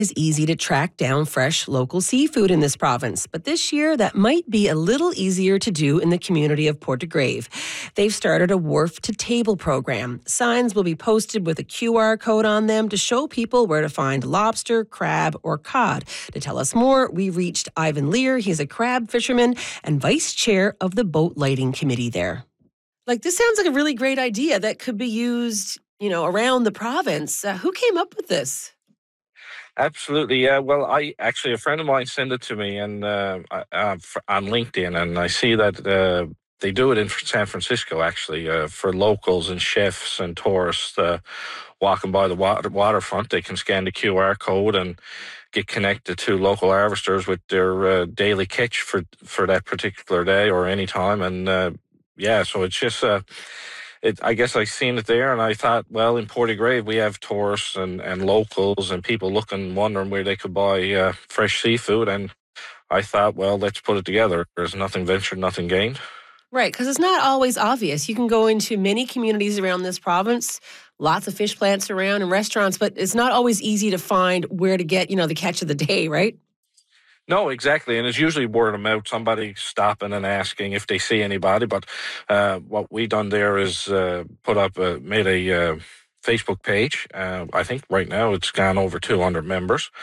It's easy to track down fresh local seafood in this province, but this year that might be a little easier to do in the community of Portagrave. They've started a wharf to table program. Signs will be posted with a QR code on them to show people where to find lobster, crab, or cod. To tell us more, we reached Ivan Lear. He's a crab fisherman and vice chair of the boat lighting committee there. This sounds like a really great idea that could be used, around the province. Who came up with this? Absolutely, yeah. Well, a friend of mine sent it to me, and on LinkedIn, and I see that they do it in San Francisco, actually, for locals and chefs and tourists walking by the waterfront. They can scan the QR code and get connected to local harvesters with their daily catch for that particular day or any time, and so it's just. I guess I seen it there, and I thought, well, in Portagrave we have tourists and locals and people wondering where they could buy fresh seafood, and I thought, well, let's put it together. There's nothing ventured, nothing gained. Right, because it's not always obvious. You can go into many communities around this province, lots of fish plants around and restaurants, but it's not always easy to find where to get, the catch of the day, right? No, exactly. And it's usually word of mouth, somebody stopping and asking if they see anybody. But what we done there is made a Facebook page. I think right now it's gone over 200 members.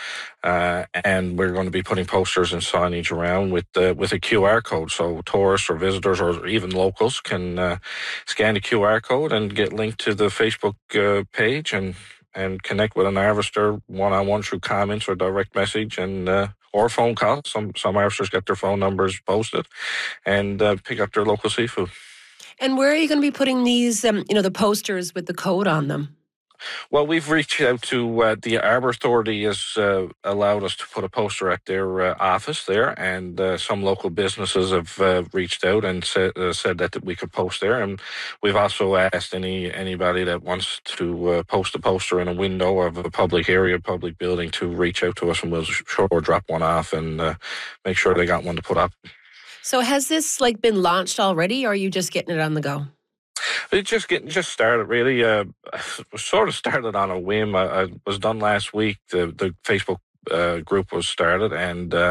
And we're going to be putting posters and signage around with a QR code. So tourists or visitors or even locals can scan the QR code and get linked to the Facebook page and connect with an harvester one-on-one through comments or direct message or phone call. Some harvesters get their phone numbers posted and pick up their local seafood. And where are you going to be putting these, the posters with the code on them? Well, we've reached out to the Arbor Authority has allowed us to put a poster at their office there, and some local businesses have reached out and said that we could post there. And we've also asked anybody that wants to post a poster in a window of a public area, public building, to reach out to us, and we'll sure drop one off and make sure they got one to put up. So has this been launched already, or are you just getting it on the go? It's just started, really. Sort of started on a whim. I was done last week. The Facebook group was started, and I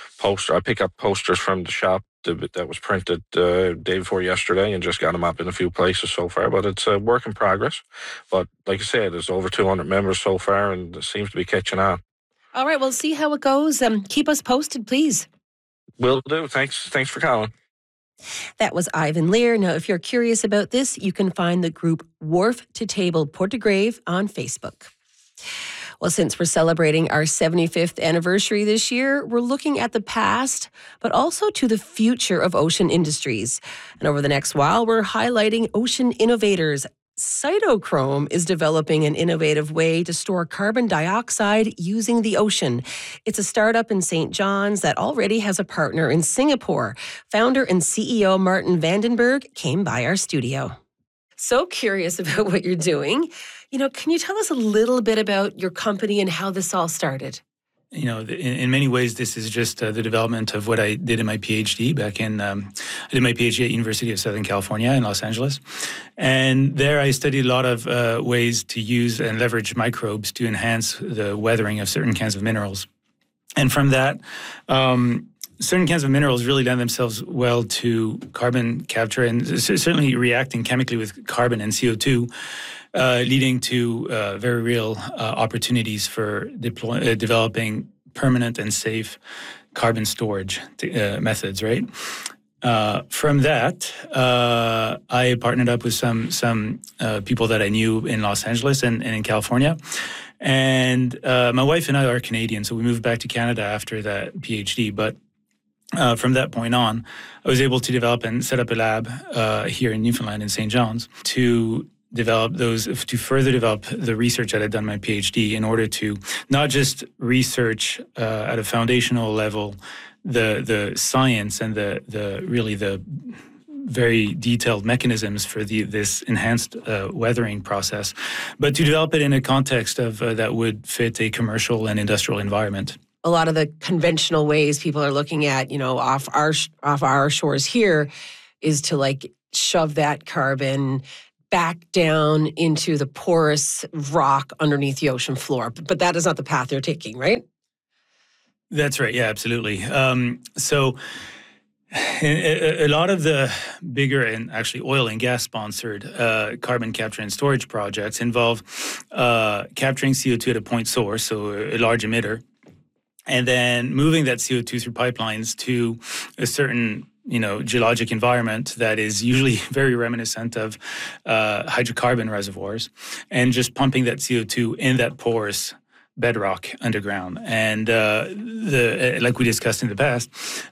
pick up posters from the shop that was printed day before yesterday, and just got them up in a few places so far. But it's a work in progress. But like I said, there's over 200 members so far, and it seems to be catching on. All right, we'll see how it goes. Keep us posted, please. Will do. Thanks for calling. That was Ivan Lear. Now, if you're curious about this, you can find the group Wharf to Table Portagrave on Facebook. Well, since we're celebrating our 75th anniversary this year, we're looking at the past, but also to the future of ocean industries. And over the next while, we're highlighting ocean innovators. Cytochrome is developing an innovative way to store carbon dioxide using the ocean. It's a startup in St. John's that already has a partner in Singapore. Founder and CEO Martin Vandenberg came by our studio. So curious about what you're doing. Can you tell us a little bit about your company and how this all started? In many ways, this is just the development of what I did in my PhD back in, I did my PhD at University of Southern California in Los Angeles. And there I studied a lot of ways to use and leverage microbes to enhance the weathering of certain kinds of minerals. And from that, certain kinds of minerals really lend themselves well to carbon capture and certainly reacting chemically with carbon and CO2. Leading to very real opportunities for developing permanent and safe carbon storage methods, right? From that, I partnered up with some people that I knew in Los Angeles and in California. And my wife and I are Canadian, so we moved back to Canada after that PhD. But from that point on, I was able to develop and set up a lab here in Newfoundland in St. John's to further develop the research that I'd done my PhD in order to not just research at a foundational level the science and the very detailed mechanisms for this enhanced weathering process, but to develop it in a context of that would fit a commercial and industrial environment. A lot of the conventional ways people are looking at, off our shores here is to shove that carbon back down into the porous rock underneath the ocean floor. But that is not the path they're taking, right? That's right. Yeah, absolutely. So a lot of the bigger and actually oil and gas sponsored carbon capture and storage projects involve capturing CO2 at a point source, so a large emitter, and then moving that CO2 through pipelines to a certain geologic environment that is usually very reminiscent of hydrocarbon reservoirs, and just pumping that CO2 in that porous bedrock underground. And like we discussed in the past,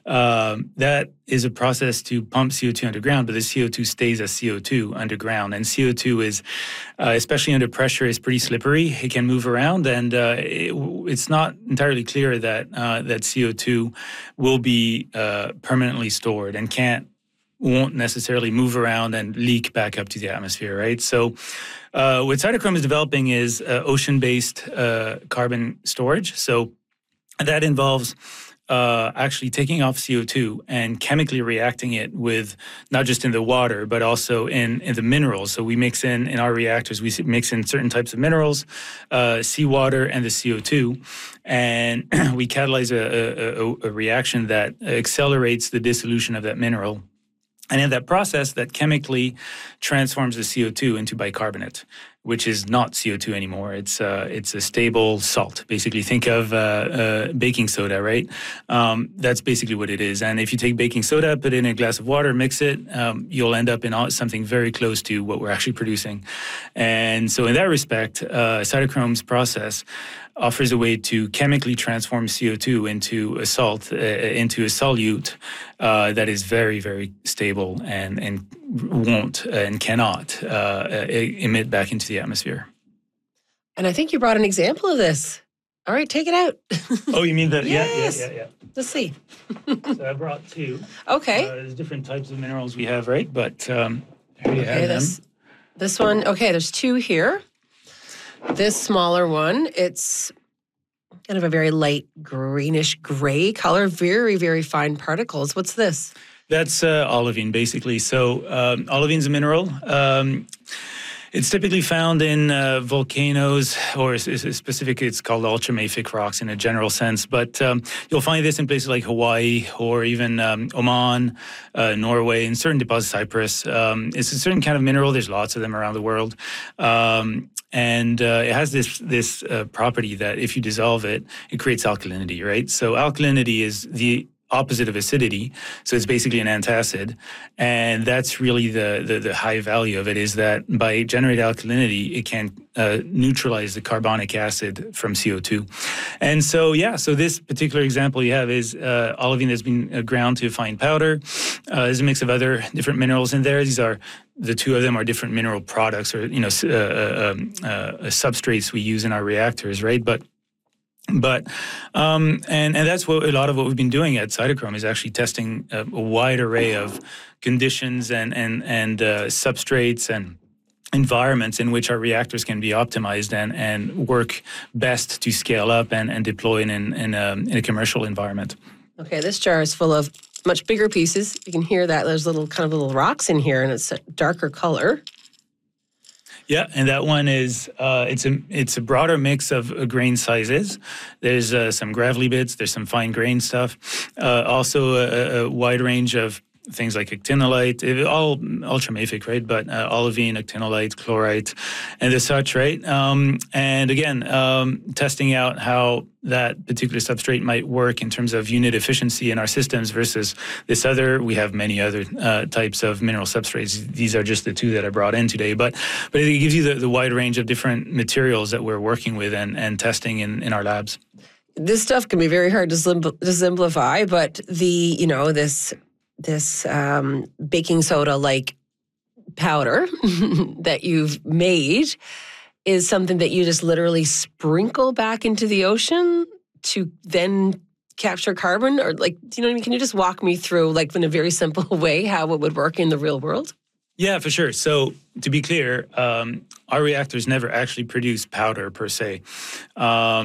that is a process to pump CO2 underground, but the CO2 stays as CO2 underground. And CO2 is, especially under pressure, is pretty slippery. It can move around, and it's not entirely clear that that CO2 will be permanently stored and won't necessarily move around and leak back up to the atmosphere, right? So what Cytochrome is developing is ocean-based carbon storage. So that involves actually taking off CO2 and chemically reacting it with not just in the water, but also in the minerals. So we mix in our reactors, we mix in certain types of minerals, seawater and the CO2, and we catalyze a reaction that accelerates the dissolution of that mineral. And in that process, that chemically transforms the CO2 into bicarbonate, which is not CO2 anymore. It's a stable salt. Basically, think of baking soda, right? That's basically what it is. And if you take baking soda, put it in a glass of water, mix it, you'll end up in something very close to what we're actually producing. And so in that respect, Cytochrome's process offers a way to chemically transform CO2 into a salt, into a solute that is very, very stable and won't and cannot emit back into the atmosphere. And I think you brought an example of this. All right, take it out. Oh, you mean that? Yes. Yeah. Let's see. So I brought two. Okay. There's different types of minerals we have, right? But here you have them. This one, okay, there's two here. This smaller one, it's kind of a very light greenish gray color, very, very fine particles. What's this? That's olivine, basically. So olivine's a mineral. It's typically found in volcanoes, or specifically it's called ultramafic rocks in a general sense. But you'll find this in places like Hawaii or even Oman, Norway, and certain deposits, Cyprus. It's a certain kind of mineral. There's lots of them around the world. And it has this property that if you dissolve it, it creates alkalinity, right? So alkalinity is the opposite of acidity, so it's basically an antacid, and that's really the high value of it, is that by generating alkalinity, it can neutralize the carbonic acid from CO2. And so, so this particular example you have is olivine that's been ground to a fine powder. There's a mix of other different minerals in there. The two of them are different mineral products, or substrates we use in our reactors, right? But and that's what a lot of what we've been doing at Cytochrome is actually testing a wide array of conditions and substrates and environments in which our reactors can be optimized and work best to scale up and deploy in a commercial environment. Okay, this jar is full of much bigger pieces. You can hear that there's little rocks in here, and it's a darker color. Yeah, and that one is it's a broader mix of grain sizes. There's some gravelly bits. There's some fine grain stuff. Also a wide range of things like actinolite, all ultramafic, right? But olivine, actinolite, chlorite, and the such, right? And again, testing out how that particular substrate might work in terms of unit efficiency in our systems versus this other. We have many other types of mineral substrates. These are just the two that I brought in today. But it gives you the wide range of different materials that we're working with and testing in our labs. This stuff can be very hard to simplify, but this baking soda like powder that you've made is something that you just literally sprinkle back into the ocean to then capture carbon? Or can you just walk me through, in a very simple way, how it would work in the real world? Yeah, for sure. So to be clear, our reactors never actually produce powder per se.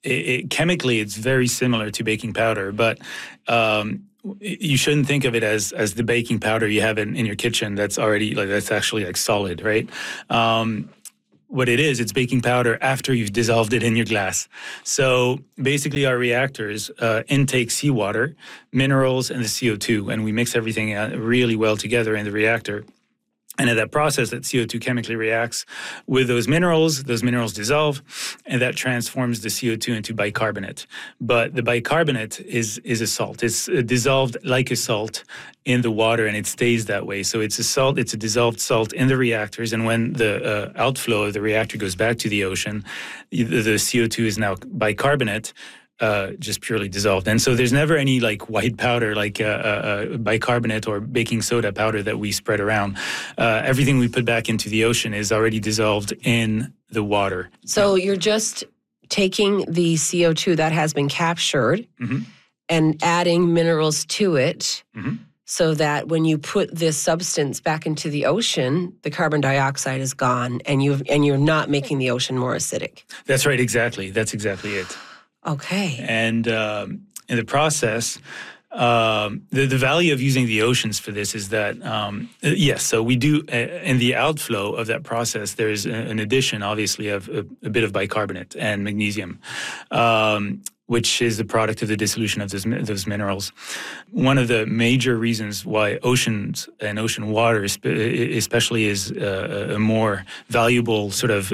chemically, it's very similar to baking powder, but you shouldn't think of it as the baking powder you have in your kitchen that's already that's actually solid, right? What it is, it's baking powder after you've dissolved it in your glass. So basically our reactors intake seawater, minerals, and the CO2, and we mix everything really well together in the reactor. And in that process, that CO2 chemically reacts with those minerals dissolve, and that transforms the CO2 into bicarbonate. But the bicarbonate is a salt. It's dissolved like a salt in the water, and it stays that way. So it's a salt, it's a dissolved salt in the reactors, and when the outflow of the reactor goes back to the ocean, the CO2 is now bicarbonate, just purely dissolved. And so there's never any white powder, bicarbonate or baking soda powder that we spread around. Everything we put back into the ocean is already dissolved in the water. So you're just taking the CO2 that has been captured and adding minerals to it so that when you put this substance back into the ocean, the carbon dioxide is gone and you're not making the ocean more acidic. That's right, exactly. That's exactly it. Okay. And in the process, the value of using the oceans for this is that, yes, so we do, in the outflow of that process, there's an addition, obviously, of a bit of bicarbonate and magnesium, which is the product of the dissolution of those minerals. One of the major reasons why oceans and ocean water especially is a more valuable sort of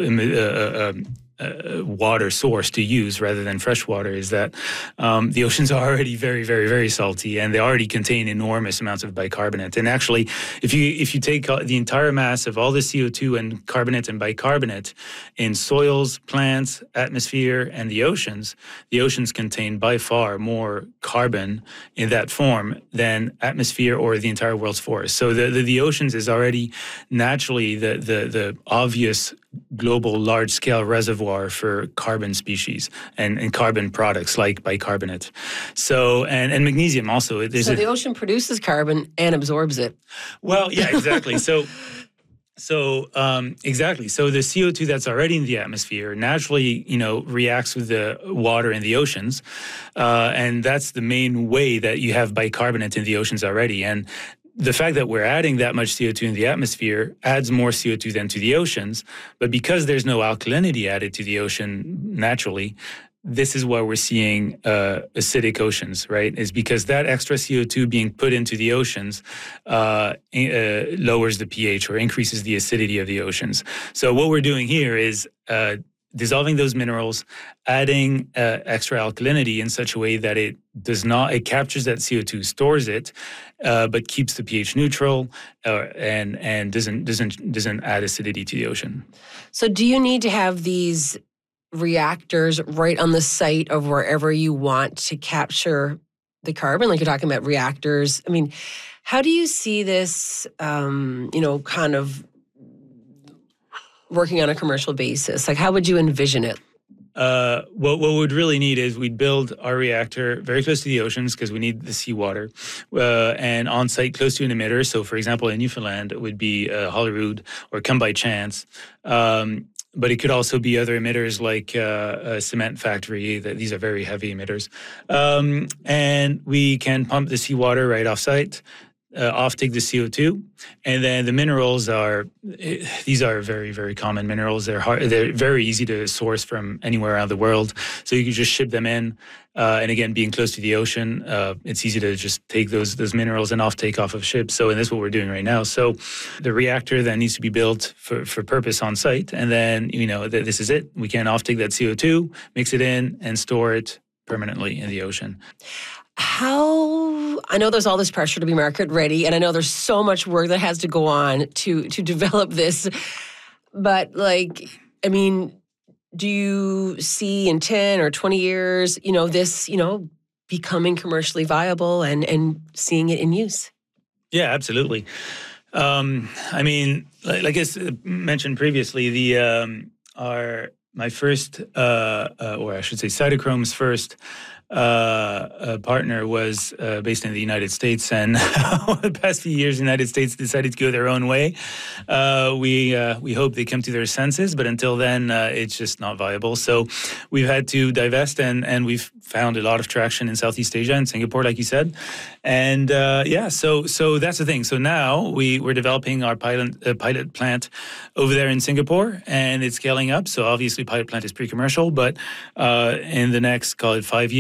water source to use rather than fresh water is that the oceans are already very, very, very salty, and they already contain enormous amounts of bicarbonate. And actually, if you take the entire mass of all the CO2 and carbonate and bicarbonate in soils, plants, atmosphere, and the oceans contain by far more carbon in that form than atmosphere or the entire world's forest. So the oceans is already naturally the obvious global large-scale reservoir for carbon species and carbon products like bicarbonate. So, and magnesium also. So the ocean produces carbon and absorbs it. Well, yeah, exactly. Exactly. So the CO2 that's already in the atmosphere naturally, reacts with the water in the oceans. And that's the main way that you have bicarbonate in the oceans already. And the fact that we're adding that much CO2 in the atmosphere adds more CO2 than to the oceans. But because there's no alkalinity added to the ocean naturally, this is why we're seeing acidic oceans, right? Is because that extra CO2 being put into the oceans lowers the pH or increases the acidity of the oceans. So what we're doing here is dissolving those minerals, adding extra alkalinity in such a way that it captures that CO2, stores it, but keeps the pH neutral and doesn't add acidity to the ocean. So do you need to have these reactors right on the site of wherever you want to capture the carbon? Like you're talking about reactors. I mean, how do you see this, kind of working on a commercial basis? Like, how would you envision it? What we'd really need is we'd build our reactor very close to the oceans because we need the seawater, and on site close to an emitter. So, for example, in Newfoundland, it would be Holyrood or Come By Chance. But it could also be other emitters like a cement factory. These are very heavy emitters. And we can pump the seawater right off site, offtake the CO2, and then the minerals these are very, very common minerals. They're very easy to source from anywhere around the world. So you can just ship them in. And again, being close to the ocean, it's easy to just take those minerals and offtake off of ships. So, and that's what we're doing right now. So the reactor then needs to be built for purpose on site. And then, this is it. We can offtake that CO2, mix it in, and store it permanently in the ocean. I know there's all this pressure to be market ready, and I know there's so much work that has to go on to develop this. But do you see in 10 or 20 years, this, becoming commercially viable and seeing it in use? Yeah, absolutely. Like I mentioned previously, my first, or I should say Cytochrome's first partner was based in the United States, and the past few years, the United States decided to go their own way. We hope they come to their senses, but until then, it's just not viable. So we've had to divest, and we've found a lot of traction in Southeast Asia and Singapore, like you said. And so that's the thing. So now we're developing our pilot plant over there in Singapore, and it's scaling up. So obviously, pilot plant is pre-commercial, but in the next, call it 5 years,